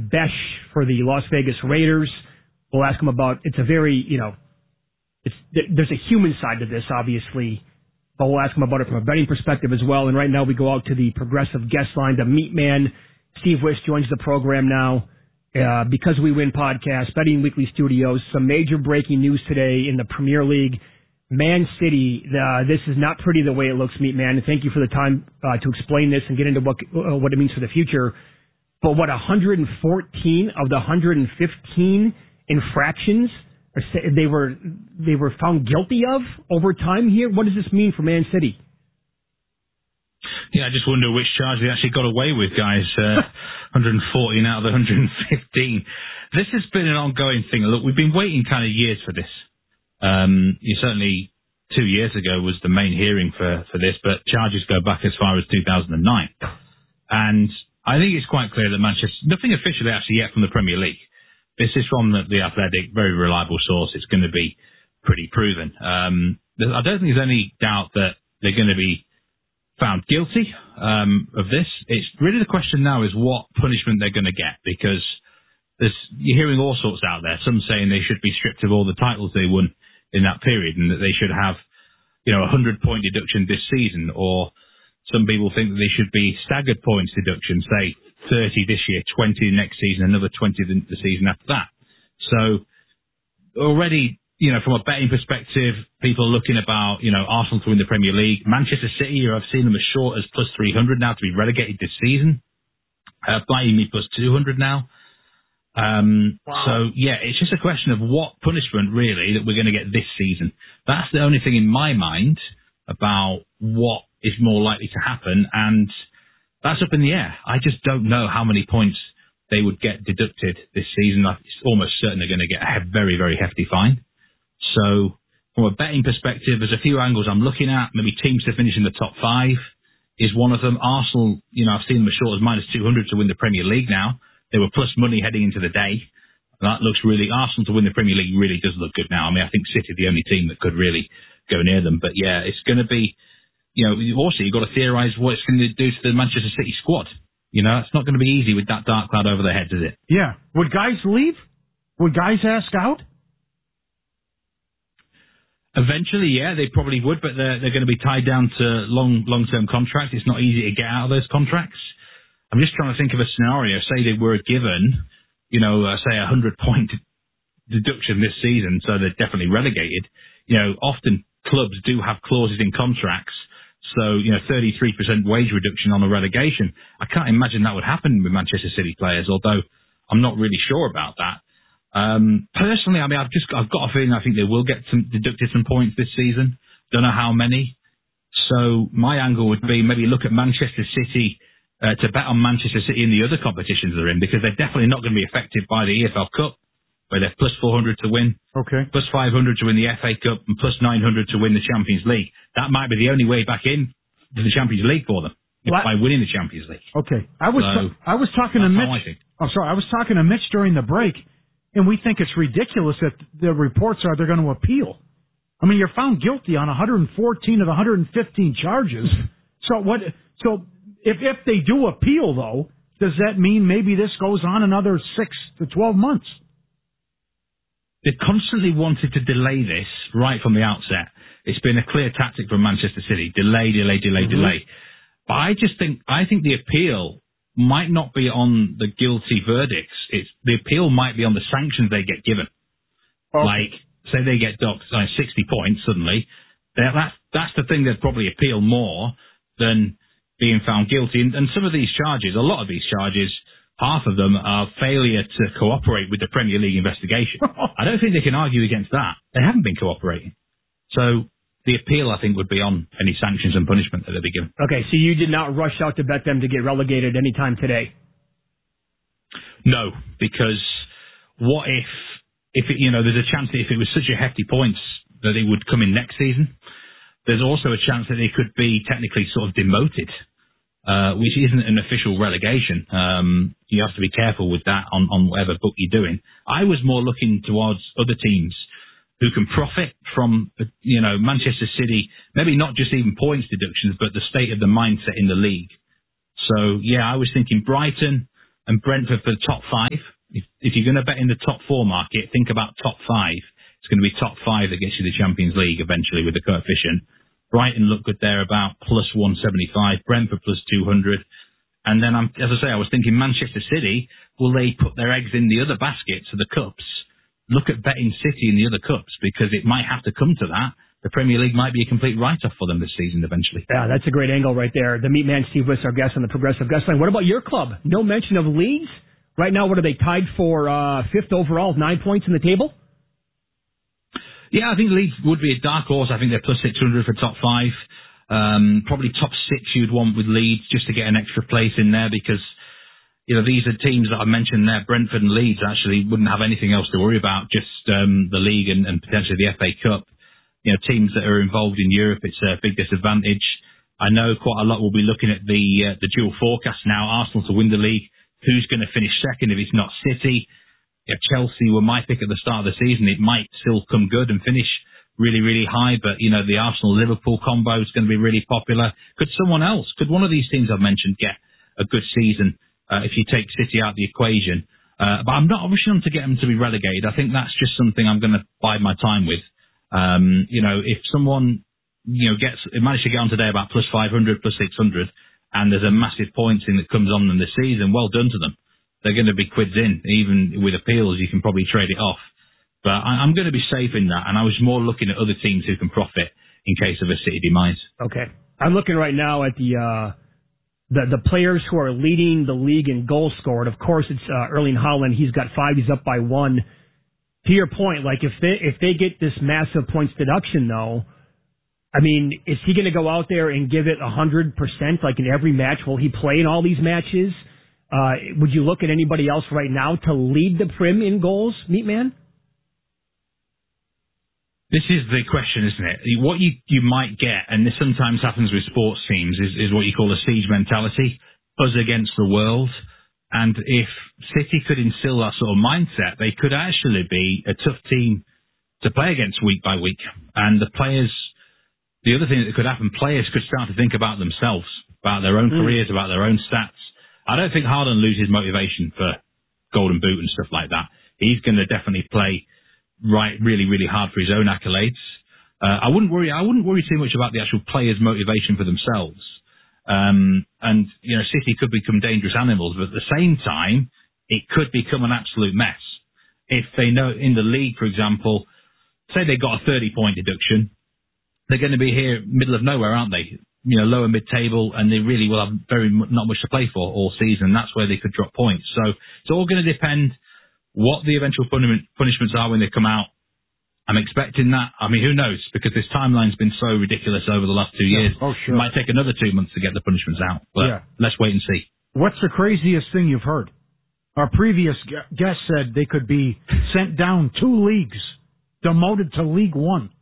Besh for the Las Vegas Raiders. We'll ask him about, it's a very, there's a human side to this, obviously, but we'll ask him about it from a betting perspective as well. And right now we go out to the Progressive guest line, the Meat Man. Steve Wish joins the program now. Because We Win podcast, Betting Weekly Studios. Some major breaking news today in the Premier League. Man City, this is not pretty the way it looks, Meat Man. And thank you for the time to explain this and get into what it means for the future. But 114 of the 115 infractions they were found guilty of over time here? What does this mean for Man City? Yeah, I just wonder which charge they actually got away with, guys. 114 out of the 115. This has been an ongoing thing. Look, we've been waiting kind of years for this. Certainly 2 years ago was the main hearing for this, but charges go back as far as 2009. And I think it's quite clear that Manchester, nothing officially actually yet from the Premier League. This is from the Athletic, very reliable source. It's going to be pretty proven. I don't think there's any doubt that they're going to be found guilty of this. It's really the question now is what punishment they're going to get, because you're hearing all sorts out there. Some saying they should be stripped of all the titles they won in that period and that they should have, a 100-point deduction this season, or some people think that they should be staggered points deduction, say 30 this year, 20 next season, another 20 the season after that. So already, from a betting perspective, people are looking about, Arsenal to win the Premier League. Manchester City, I've seen them as short as plus 300 now to be relegated this season. Bayern me plus 200 now. Wow. So, yeah, it's just a question of what punishment, really, that we're going to get this season. That's the only thing in my mind about what is more likely to happen, and that's up in the air. I just don't know how many points they would get deducted this season. It's almost certain they're going to get a very, very hefty fine. So, from a betting perspective, there's a few angles I'm looking at. Maybe teams to finish in the top 5 is one of them. Arsenal, I've seen them as short as minus 200 to win the Premier League now. They were plus money heading into the day. That looks really, Arsenal to win the Premier League really does look good now. I mean, I think City are the only team that could really go near them. But yeah, it's going to be, also you've got to theorise what it's going to do to the Manchester City squad. It's not going to be easy with that dark cloud over their heads, is it? Yeah. Would guys leave? Would guys ask out? Eventually, yeah, they probably would, but they're going to be tied down to long-term contracts. It's not easy to get out of those contracts. I'm just trying to think of a scenario. Say they were given, say a 100-point deduction this season, so they're definitely relegated. Often clubs do have clauses in contracts, so 33% wage reduction on a relegation. I can't imagine that would happen with Manchester City players, although I'm not really sure about that. Personally, I mean, I've got a feeling I think they will get deducted some points this season. Don't know how many. So my angle would be maybe look at Manchester City to bet on Manchester City in the other competitions they're in, because they're definitely not going to be affected by the EFL Cup, where they're plus 400 to win, plus 500 to win the FA Cup, and plus 900 to win the Champions League. That might be the only way back in to the Champions League for them, by winning the Champions League. Okay. I was talking to Mitch. I was talking to Mitch during the break, and we think it's ridiculous that the reports are they're going to appeal. I mean, you're found guilty on 114 of the 115 charges. So if they do appeal, though, does that mean maybe this goes on another 6 to 12 months? They've constantly wanted to delay this right from the outset. It's been a clear tactic from Manchester City. Delay. But I think the appeal might not be on the guilty verdicts. The appeal might be on the sanctions they get given. Okay. Like, say they get docked 60 points suddenly. That's the thing they'd probably appeal more than being found guilty. And some of these charges, a lot of these charges, half of them are failure to cooperate with the Premier League investigation. I don't think they can argue against that. They haven't been cooperating. So the appeal, I think, would be on any sanctions and punishment that they'll be given. Okay, so you did not rush out to bet them to get relegated anytime today? No, because what if there's a chance that if it was such a hefty points that they would come in next season, there's also a chance that they could be technically sort of demoted, which isn't an official relegation. You have to be careful with that on whatever book you're doing. I was more looking towards other teams who can profit from, Manchester City, maybe not just even points deductions, but the state of the mindset in the league. So, yeah, I was thinking Brighton, and Brentford for the top 5. If you're going to bet in the top 4 market, think about top 5. It's going to be top 5 that gets you the Champions League eventually with the coefficient. Brighton look good there, about plus 175. Brentford plus 200. And then, as I say, I was thinking Manchester City, will they put their eggs in the other baskets of the cups? Look at betting City in the other cups, because it might have to come to that. The Premier League might be a complete write-off for them this season eventually. Yeah, that's a great angle right there. The Meat Man Steve Wiss, our guest on the Progressive Guest Line. What about your club? No mention of Leeds. Right now, what are they tied for 5th overall, 9 points in the table? Yeah, I think Leeds would be a dark horse. I think they're plus 600 for top 5. Probably top 6 you'd want with Leeds just to get an extra place in there, because these are teams that I mentioned there. Brentford and Leeds actually wouldn't have anything else to worry about, just the league and potentially the FA Cup. Teams that are involved in Europe, it's a big disadvantage. I know quite a lot will be looking at the dual forecast now. Arsenal to win the league. Who's going to finish second if it's not City? Chelsea were my pick at the start of the season. It might still come good and finish really, really high, but, the Arsenal-Liverpool combo is going to be really popular. Could someone else, could one of these teams I've mentioned get a good season if you take City out of the equation? But I'm not wishing them to get them to be relegated. I think that's just something I'm going to bide my time with. If someone, managed to get on today about plus 500, plus 600, and there's a massive point thing that comes on them this season, well done to them. They're going to be quids in. Even with appeals, you can probably trade it off. But I'm going to be safe in that, and I was more looking at other teams who can profit in case of a City demise. Okay. I'm looking right now at the players who are leading the league in goals scored. Of course, it's Erling Haaland. He's got 5. He's up by 1. To your point, like if they get this massive points deduction, though, I mean, is he going to go out there and give it 100%, like in every match? Will he play in all these matches? Would you look at anybody else right now to lead the Prim in goals, Meat Man? This is the question, isn't it? What you might get, and this sometimes happens with sports teams, is what you call a siege mentality, us against the world. And if City could instill that sort of mindset, they could actually be a tough team to play against week by week. And the other thing that could happen, players could start to think about themselves, about their own careers, about their own stats. I don't think Haaland loses motivation for Golden Boot and stuff like that. He's going to definitely play really, really hard for his own accolades. I wouldn't worry too much about the actual players' motivation for themselves. City could become dangerous animals, but at the same time, it could become an absolute mess. If they know in the league, for example, say they got a 30-point deduction, they're going to be here middle of nowhere, aren't they? Lower mid-table, and they really will have not much to play for all season. That's where they could drop points. So it's all going to depend what the eventual punishments are when they come out. I'm expecting that. I mean, who knows? Because this timeline's been so ridiculous over the last 2 years. Oh, sure. It might take another 2 months to get the punishments out. But let's wait and see. What's the craziest thing you've heard? Our previous guest said they could be sent down 2 leagues, demoted to League One.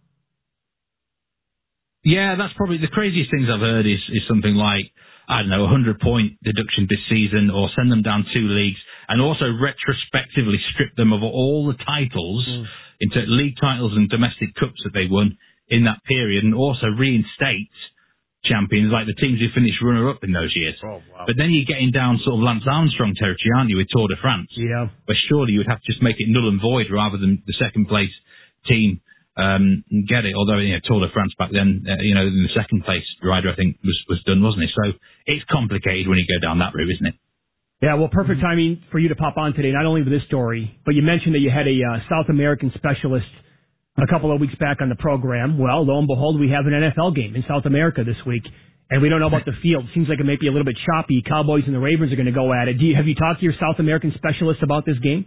Yeah, that's probably the craziest things I've heard is something like, I don't know, a 100-point deduction this season, or send them down 2 leagues, and also retrospectively strip them of all the titles, into league titles and domestic cups that they won in that period, and also reinstate champions like the teams who finished runner-up in those years. Oh, wow. But then you're getting down sort of Lance Armstrong territory, aren't you, with Tour de France? Yeah. But surely you would have to just make it null and void rather than the second-place team get it. Although, Tour de France back then, the second-place rider, I think, was done, wasn't it? So it's complicated when you go down that route, isn't it? Yeah, well, perfect timing for you to pop on today, not only with this story, but you mentioned that you had a South American specialist a couple of weeks back on the program. Well, lo and behold, we have an NFL game in South America this week, and we don't know about the field. Seems like it might be a little bit choppy. Cowboys and the Ravens are going to go at it. Have you talked to your South American specialist about this game?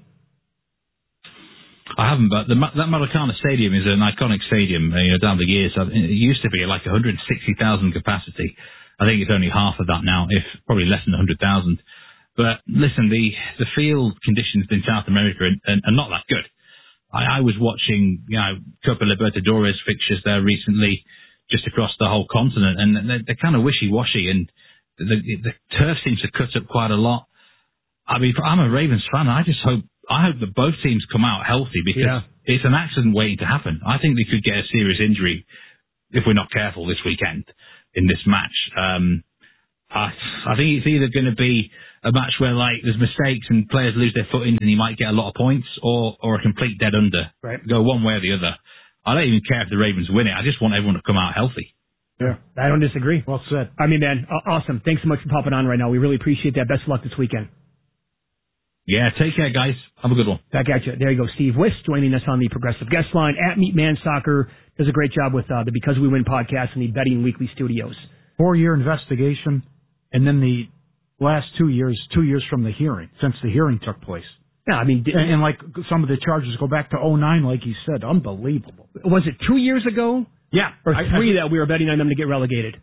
I haven't, but that Maracana Stadium is an iconic stadium, down the years. It used to be like 160,000 capacity. I think it's only half of that now, if probably less than 100,000. But listen, the field conditions in South America are not that good. I was watching, Copa Libertadores fixtures there recently, just across the whole continent, and they're kind of wishy-washy, and the turf seems to cut up quite a lot. I mean, I'm a Ravens fan. I hope that both teams come out healthy, because it's an accident waiting to happen. I think they could get a serious injury if we're not careful this weekend in this match. I think it's either going to be a match where like there's mistakes and players lose their footings and you might get a lot of points, or a complete dead under. Right. Go one way or the other. I don't even care if the Ravens win it. I just want everyone to come out healthy. Yeah, I don't disagree. Well said. I mean, man, awesome. Thanks so much for popping on right now. We really appreciate that. Best of luck this weekend. Yeah, take care, guys. Have a good one. Back at you. There you go. Steve Wiss joining us on the Progressive Guest Line at Meatman Soccer. Does a great job with the Because We Win podcast and the Betting Weekly studios. 4-year investigation, and then the last 2 years from the hearing, since the hearing took place. Yeah, I mean, and like some of the charges go back to 2009, like you said. Unbelievable. Was it 2 years ago? Yeah. Or three that we were betting on them to get relegated?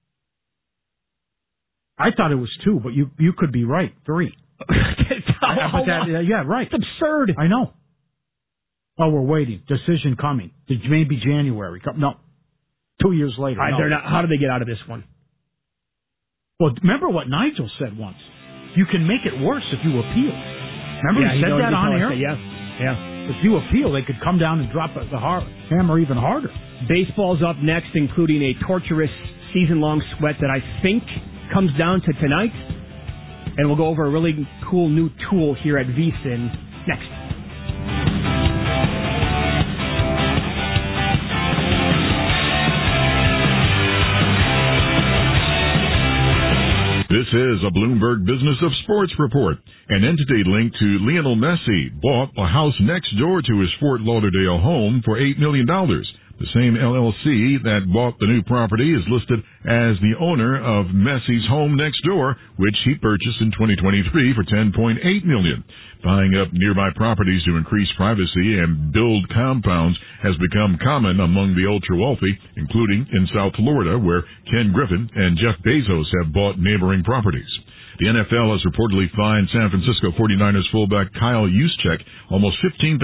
I thought it was 2, but you could be right. 3. Yeah, right. It's absurd. I know. Oh, we're waiting. Decision coming. Maybe January. No. 2 years later. No. They're not. How do they get out of this one? Well, remember what Nigel said once. You can make it worse if you appeal. Remember he said that on air? Yeah. If you appeal, they could come down and drop the hammer even harder. Baseball's up next, including a torturous season-long sweat that I think comes down to tonight. And we'll go over a really cool new tool here at VSiN next. This is a Bloomberg Business of Sports report. An entity linked to Lionel Messi bought a house next door to his Fort Lauderdale home for $8 million. The same LLC that bought the new property is listed as the owner of Messi's home next door, which he purchased in 2023 for $10.8 million. Buying up nearby properties to increase privacy and build compounds has become common among the ultra-wealthy, including in South Florida, where Ken Griffin and Jeff Bezos have bought neighboring properties. The NFL has reportedly fined San Francisco 49ers fullback Kyle Juszczyk almost $15,000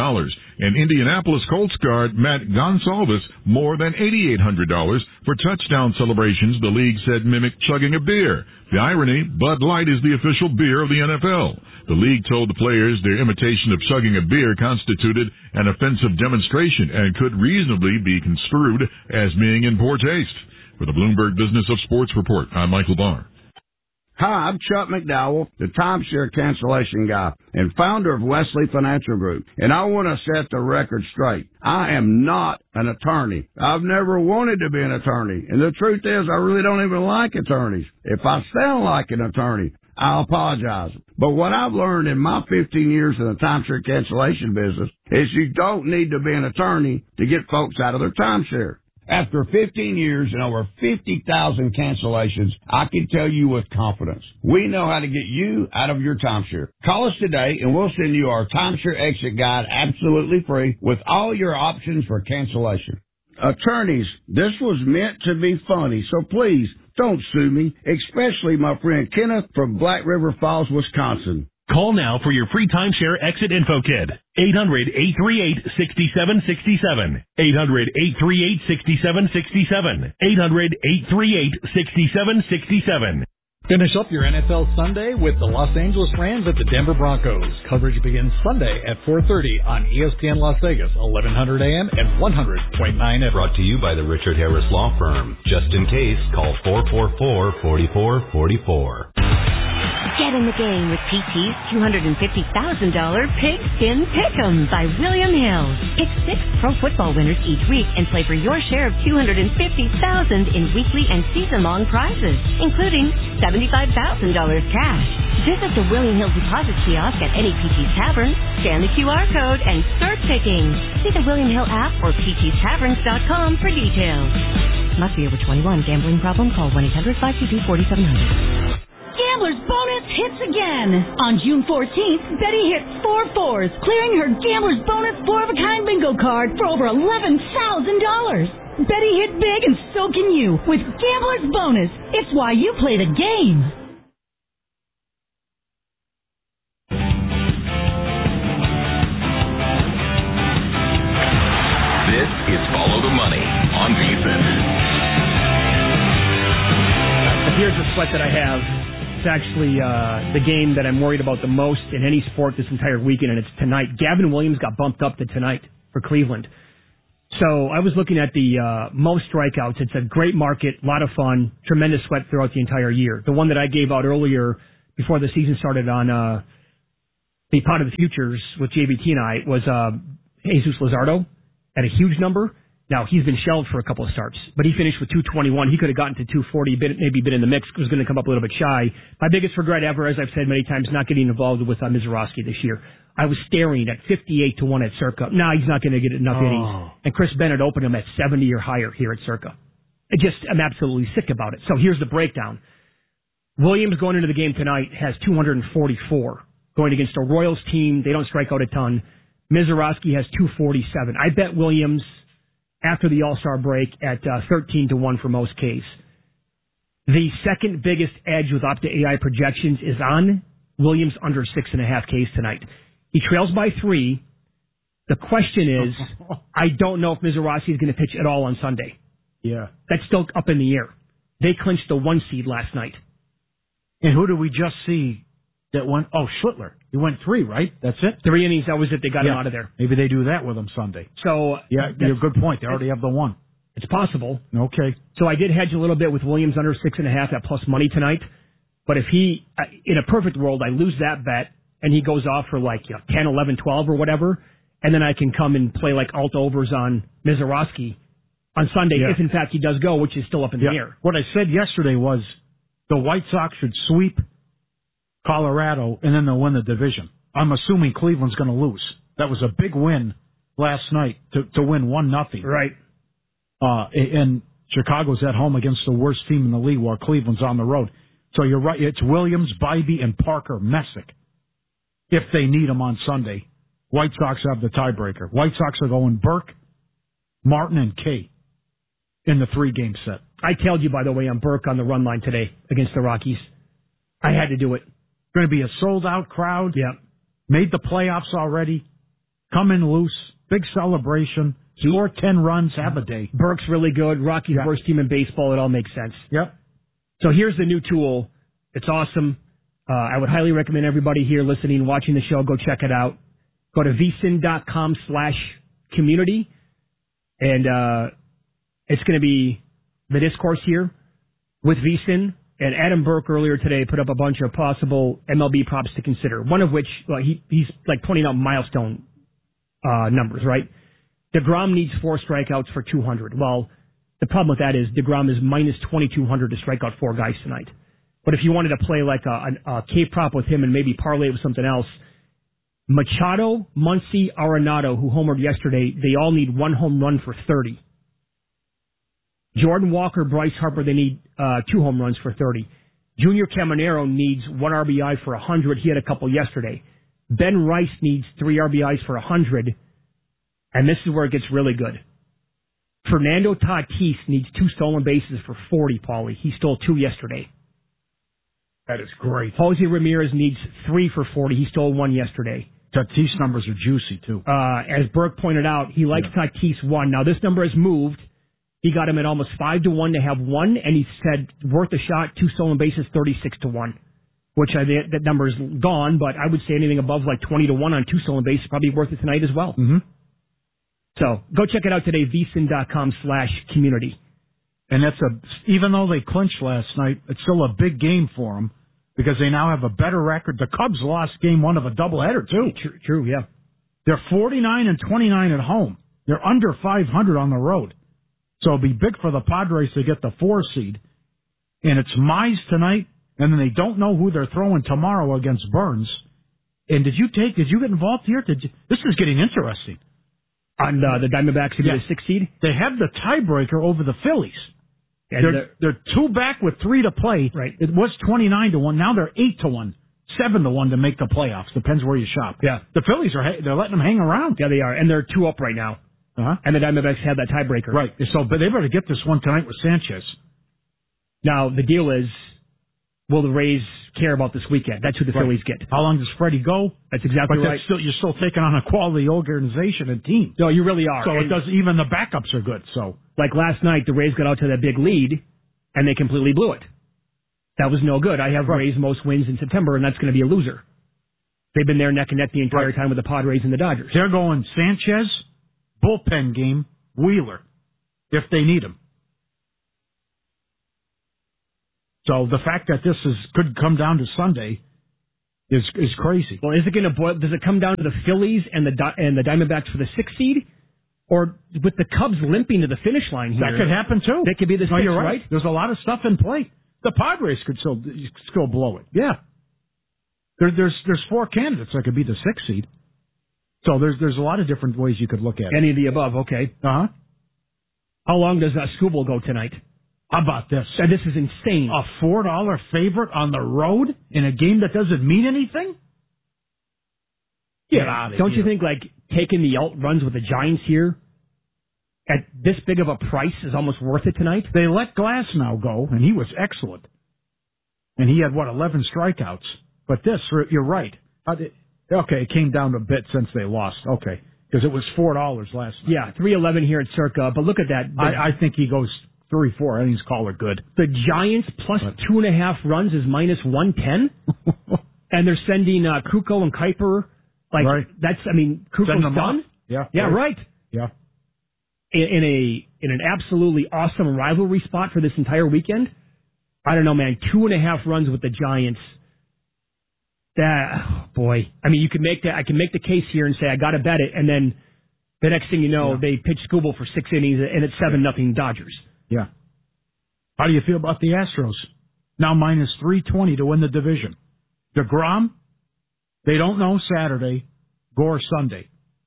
and Indianapolis Colts guard Matt Gonsalves more than $8,800 for touchdown celebrations the league said mimic chugging a beer. The irony, Bud Light is the official beer of the NFL. The league told the players their imitation of chugging a beer constituted an offensive demonstration and could reasonably be construed as being in poor taste. For the Bloomberg Business of Sports report, I'm Michael Barr. Hi, I'm Chuck McDowell, the timeshare cancellation guy and founder of Wesley Financial Group, and I want to set the record straight. I am not an attorney. I've never wanted to be an attorney, and the truth is I really don't even like attorneys. If I sound like an attorney, I apologize. But what I've learned in my 15 years in the timeshare cancellation business is you don't need to be an attorney to get folks out of their timeshare. After 15 years and over 50,000 cancellations, I can tell you with confidence, we know how to get you out of your timeshare. Call us today and we'll send you our timeshare exit guide absolutely free with all your options for cancellation. Attorneys, this was meant to be funny, so please don't sue me, especially my friend Kenneth from Black River Falls, Wisconsin. Call now for your free timeshare exit info kit. 800-838-6767. 800-838-6767. 800-838-6767. Finish up your NFL Sunday with the Los Angeles Rams at the Denver Broncos. Coverage begins Sunday at 4:30 on ESPN Las Vegas, 1100 AM and 100.9 FM. Brought to you by the Richard Harris Law Firm. Just in case, call 444-4444. Get in the game with PT's $250,000 Pigskin Pick'em by William Hill. Pick 6 pro football winners each week and play for your share of $250,000 in weekly and season-long prizes, including $75,000 cash. Visit the William Hill deposit kiosk at any PT's Tavern, scan the QR code, and start picking. See the William Hill app or ptstaverns.com for details. Must be over 21. Gambling problem? Call 1-800-522-4700. Gambler's Bonus hits again. On June 14th, Betty hit 4 fours, clearing her Gambler's Bonus 4-of-a-kind bingo card for over $11,000. Betty hit big and so can you with Gambler's Bonus. It's why you play the game. This is Follow the Money on VSiN. Here's the sweat that I have. It's actually the game that I'm worried about the most in any sport this entire weekend, and it's tonight. Gavin Williams got bumped up to tonight for Cleveland. So I was looking at the most strikeouts. It's a great market, a lot of fun, tremendous sweat throughout the entire year. The one that I gave out earlier before the season started on the Pot of the Futures with JVT and I was Jesus Luzardo at a huge number. Now, he's been shelved for a couple of starts, but he finished with 221. He could have gotten to 240, maybe been in the mix. Was going to come up a little bit shy. My biggest regret ever, as I've said many times, not getting involved with Mizorowski this year. I was staring at 58-1 at Circa. Nah, he's not going to get enough innings. And Chris Bennett opened him at 70 or higher here at Circa. I'm absolutely sick about it. So here's the breakdown. Williams going into the game tonight has 244 going against a Royals team. They don't strike out a ton. Mizorowski has 247. I bet Williams after the All-Star break at 13-1 for most Ks. The second biggest edge with Opta AI projections is on Williams under 6.5 Ks tonight. He trails by 3. The question is, I don't know if Mizorowski is going to pitch at all on Sunday. Yeah. That's still up in the air. They clinched the 1 seed last night. And who did we just see that went? Oh, Schlittler. He went 3, right? That's it? 3 innings, that was it. They got him out of there. Maybe they do that with him Sunday. So yeah, you're a good point. They already have the 1. It's possible. Okay. So I did hedge a little bit with Williams under 6.5 at plus money tonight. But if he, in a perfect world, I lose that bet and he goes off for 10, 11, 12 or whatever, and then I can come and play alt overs on Mizorowski on Sunday, if in fact he does go, which is still up in the air. What I said yesterday was the White Sox should sweep Colorado and then they'll win the division. I'm assuming Cleveland's going to lose. That was a big win last night to win 1-0. Right. And Chicago's at home against the worst team in the league while Cleveland's on the road. So you're right. It's Williams, Bybee, and Parker Messick. If they need them on Sunday, White Sox have the tiebreaker. White Sox are going Burke, Martin, and Kay in the 3-game set. I tailed you, by the way, on Burke on the run line today against the Rockies. I had to do it. Going to be a sold-out crowd. Yeah. Made the playoffs already. Come in loose. Big celebration. Score 10 runs. Have a day. Burke's really good. Rockies' worst team in baseball. It all makes sense. Yep. So here's the new tool. It's awesome. I would highly recommend everybody here listening, watching the show, go check it out. Go to vsin.com/community. And it's going to be the discourse here with VSiN. And Adam Burke earlier today put up a bunch of possible MLB props to consider, one of which he's pointing out milestone numbers, right? DeGrom needs 4 strikeouts for 200. Well, the problem with that is DeGrom is minus 2,200 to strike out 4 guys tonight. But if you wanted to play a K prop with him and maybe parlay it with something else, Machado, Muncy, Arenado, who homered yesterday, they all need 1 home run for 30. Jordan Walker, Bryce Harper, they need 2 home runs for 30. Junior Caminero needs 1 RBI for 100. He had a couple yesterday. Ben Rice needs 3 RBIs for 100. And this is where it gets really good. Fernando Tatis needs 2 stolen bases for 40, Paulie. He stole 2 yesterday. That is great. Jose Ramirez needs 3 for 40. He stole 1 yesterday. Tatis numbers are juicy, too. As Burke pointed out, he likes Tatis 1. Now, this number has moved. He got him at almost 5-1 to have 1, and he said worth a shot, 2 stolen bases, 36-1, which that number is gone, but I would say anything above 20-1 on 2 stolen bases is probably worth it tonight as well. Mm-hmm. So go check it out today, vsin.com/community. And even though they clinched last night, it's still a big game for them because they now have a better record. The Cubs lost game 1 of a doubleheader, too. True, yeah. They're 49-29 at home. They're under 500 on the road. So it'll be big for the Padres to get the 4 seed. And it's Mize tonight, and then they don't know who they're throwing tomorrow against Burns. And did you get involved here? This is getting interesting. On the Diamondbacks to get a 6 seed? They have the tiebreaker over the Phillies. And they're 2 back with 3 to play. Right. It was 29-1. Now they're 8-1, 7-1 to make the playoffs. Depends where you shop. Yeah. The Phillies they're letting them hang around. Yeah, they are. And they're 2 up right now. Uh-huh. And the Diamondbacks have that tiebreaker. Right. So, but they better get this one tonight with Sanchez. Now, the deal is, will the Rays care about this weekend? That's who the Phillies get. How long does Freddie go? That's exactly right. You're still taking on a quality organization and team. No, you really are. So even the backups are good. So, like last night, the Rays got out to that big lead, and they completely blew it. That was no good. I have Rays most wins in September, and that's going to be a loser. They've been there neck and neck the entire time with the Padres and the Dodgers. They're going Sanchez, bullpen game, Wheeler, if they need him. So the fact that this could come down to Sunday, is crazy. Well, is it going to boil? Does it come down to the Phillies and the Diamondbacks for the 6th seed? Or with the Cubs limping to the finish line here? That could happen, too. That could be the 6th, you're right. There's a lot of stuff in play. The Padres could still blow it. Yeah. There's 4 candidates that could be the 6th seed. So there's a lot of different ways you could look at it. Any of the above, okay. Uh-huh. How long does Skubal go tonight? How about this? This is insane. A $4 favorite on the road in a game that doesn't mean anything? Get out of here. Don't you think, like, taking the runs with the Giants here at this big of a price is almost worth it tonight? They let Glasnow go, and he was excellent. And he had, 11 strikeouts. But this, you're right. Okay, it came down a bit since they lost. Okay, because it was $4 last night. Yeah, 311 here at Circa. But look at that. I think he goes 3-4. I think he's call it good. The Giants plus 2.5 runs is minus 110. And they're sending Kruko and Kuiper. Like, right. Kruko's done. Yeah. Yeah, right. Yeah. In an absolutely awesome rivalry spot for this entire weekend. I don't know, man. 2.5 runs with the Giants. Boy. I mean, you could make that. I can make the case here and say I got to bet it, and then the next thing you know, they pitch Skubal for 6 innings, and it's 7-0 Dodgers. Yeah. How do you feel about the Astros? Now minus 320 to win the division. DeGrom, they don't know Saturday. Gore Sunday.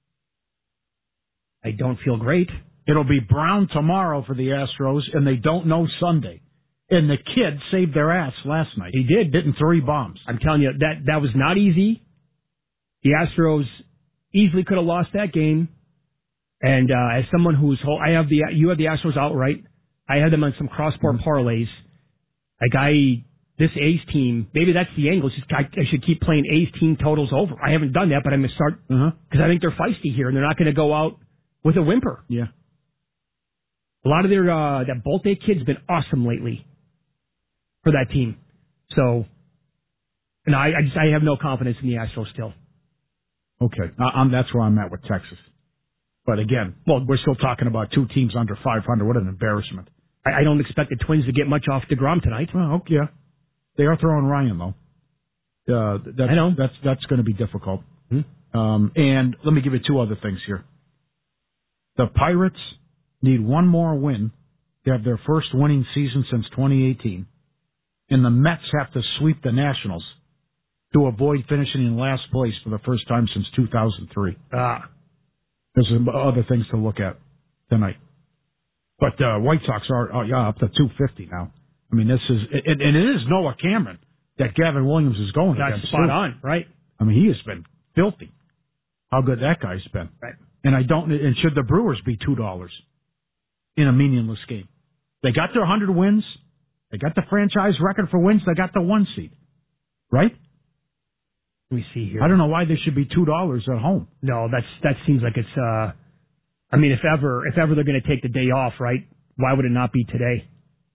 I don't feel great. It'll be Brown tomorrow for the Astros, and they don't know Sunday. And the kid saved their ass last night. He did. Hitting 3 bombs. I'm telling you, that was not easy. The Astros easily could have lost that game. And as someone you have the Astros outright. I had them on some cross-sport parlays. This A's team, maybe that's the angle. I should keep playing A's team totals over. I haven't done that, but I'm going to start because I think they're feisty here, and they're not going to go out with a whimper. Yeah. A lot of that Bolte kid's been awesome lately for that team. So, and I have no confidence in the Astros still. Okay. That's where I'm at with Texas. But again, we're still talking about 2 teams under 500. What an embarrassment. I don't expect the Twins to get much off DeGrom tonight. Oh, yeah. They are throwing Ryan, though. I know. That's going to be difficult. And let me give you 2 other things here. The Pirates need 1 more win to have their first winning season since 2018. And the Mets have to sweep the Nationals to avoid finishing in last place for the first time since 2003. There's some other things to look at tonight. But White Sox are up to 250 now. I mean, this is and it is Noah Cameron that Gavin Williams is going against. That's spot on, right? I mean, he has been filthy. How good that guy's been. Right. And should the Brewers be $2 in a meaningless game? They got their 100 wins. They got the franchise record for wins. They got the 1 seed. Right? Let me see here. I don't know why they should be $2 at home. No, that seems like it's. I mean, if ever they're going to take the day off, right? Why would it not be today?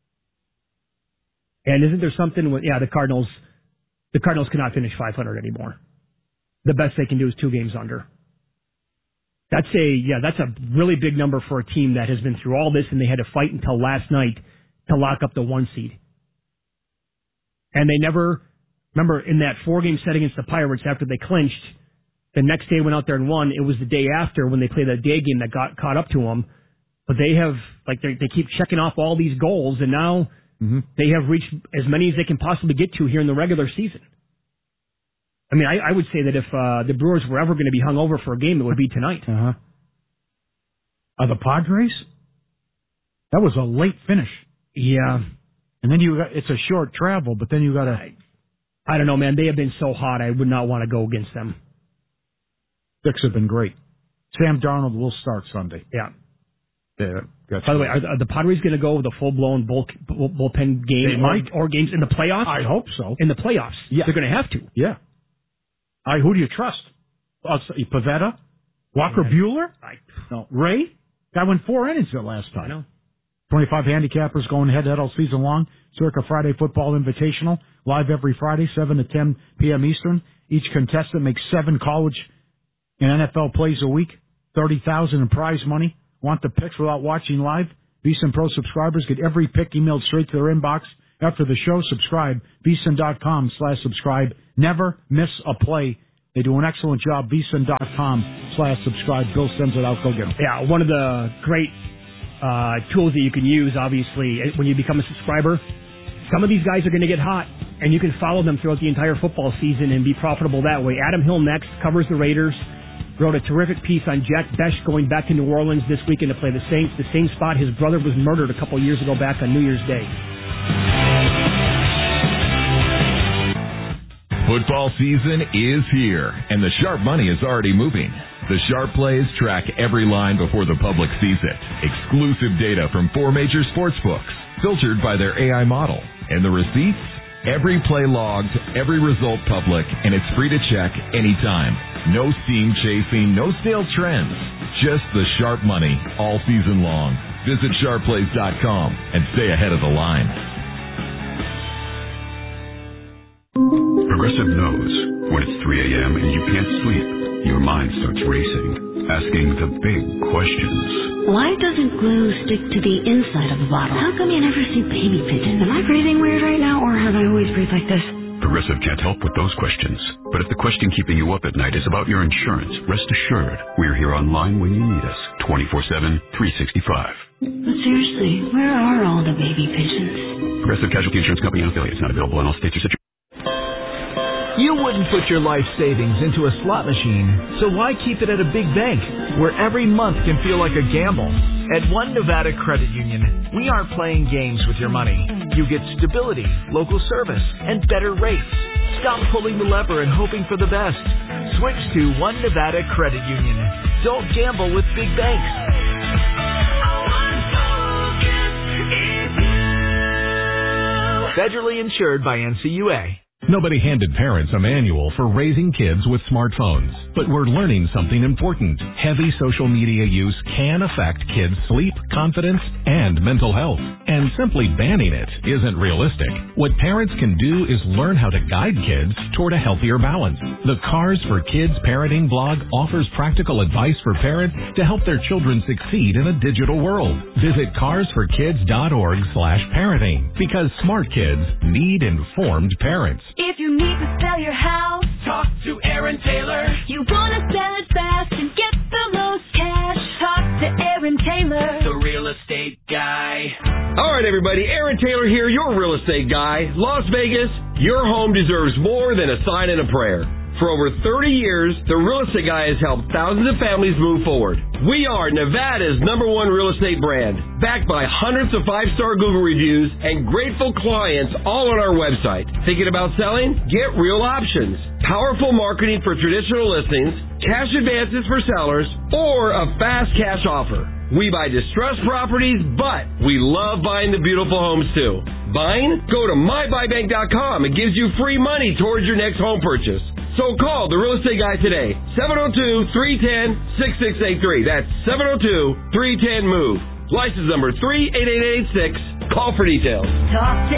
And isn't there something with the Cardinals? The Cardinals cannot finish 500 anymore. The best they can do is 2 games under. That's a really big number for a team that has been through all this, and they had to fight until last night to lock up the 1 seed. And they never, remember, in that 4-game set against the Pirates after they clinched, the next day went out there and won. It was the day after when they played that day game that got caught up to them. But they have, they keep checking off all these goals, and now they have reached as many as they can possibly get to here in the regular season. I mean, I would say that if the Brewers were ever going to be hung over for a game, it would be tonight. Are the Padres? That was a late finish. Yeah. And then it's a short travel, but then you got to... I don't know, man. They have been so hot, I would not want to go against them. Six have been great. Sam Darnold will start Sunday. Yeah. By the way, are the Padres going to go with a full-blown bullpen game or games in the playoffs? I hope so. In the playoffs. Yeah. They're going to have to. Yeah. Who do you trust? Pavetta? Walker Buehler? No. Ray? Guy went 4 innings the last time. I know. 25 handicappers going head-to-head all season long. Circa Friday Football Invitational. Live every Friday, 7 to 10 p.m. Eastern. Each contestant makes 7 college and NFL plays a week. $30,000 in prize money. Want the picks without watching live? VSiN Pro subscribers get every pick emailed straight to their inbox after the show. Subscribe, vsin.com/subscribe. Never miss a play. They do an excellent job, vsin.com/subscribe. Bill sends it out. Go get them. Yeah, one of the great tools that you can use, obviously, when you become a subscriber. Some of these guys are going to get hot, and you can follow them throughout the entire football season and be profitable that way. Adam Hill next covers the Raiders. Wrote a terrific piece on Jack Besh going back to New Orleans this weekend to play the Saints, the same spot his brother was murdered a couple years ago back on New Year's Day. Football season is here, and the sharp money is already moving. The Sharp Plays track every line before the public sees it. Exclusive data from 4 major sports books, filtered by their AI model. And the receipts? Every play logged, every result public, and it's free to check anytime. No steam chasing, no stale trends. Just the sharp money all season long. Visit sharpplays.com and stay ahead of the line. Progressive knows when it's 3 a.m. and you can't sleep, your mind starts racing, asking the big questions. Why doesn't glue stick to the inside of the bottle? How come you never see baby pigeons? Am I breathing weird right now, or have I always breathed like this? Progressive can't help with those questions. But if the question keeping you up at night is about your insurance, rest assured, we're here online when you need us, 24/7, 365. But seriously, where are all the baby pigeons? Progressive Casualty Insurance Company and affiliates, not available in all states or situations. You wouldn't put your life savings into a slot machine, so why keep it at a big bank where every month can feel like a gamble? At One Nevada Credit Union, we aren't playing games with your money. You get stability, local service, and better rates. Stop pulling the lever and hoping for the best. Switch to One Nevada Credit Union. Don't gamble with big banks. Federally insured by NCUA. Nobody handed parents a manual for raising kids with smartphones. But we're learning something important. Heavy social media use can affect kids' sleep, confidence, and mental health. And simply banning it isn't realistic. What parents can do is learn how to guide kids toward a healthier balance. The Cars for Kids parenting blog offers practical advice for parents to help their children succeed in a digital world. Visit carsforkids.org/parenting because smart kids need informed parents. If you need to sell your house, talk to Aaron Taylor. You want to sell it fast and get the most cash, talk to Aaron Taylor, the real estate guy. All right, everybody, Aaron Taylor here, your real estate guy. Las Vegas, your home deserves more than a sign and a prayer. For over 30 years, the Real Estate Guy has helped thousands of families move forward. We are Nevada's #1 real estate brand, backed by hundreds of 5-star Google reviews and grateful clients all on our website. Thinking about selling? Get real options. Powerful marketing for traditional listings, cash advances for sellers, or a fast cash offer. We buy distressed properties, but we love buying the beautiful homes too. Buying? Go to mybuybank.com. It gives you free money towards your next home purchase. So call the Real Estate Guy today, 702-310-6683. That's 702-310-MOVE. License number 38886. Call for details. Talk to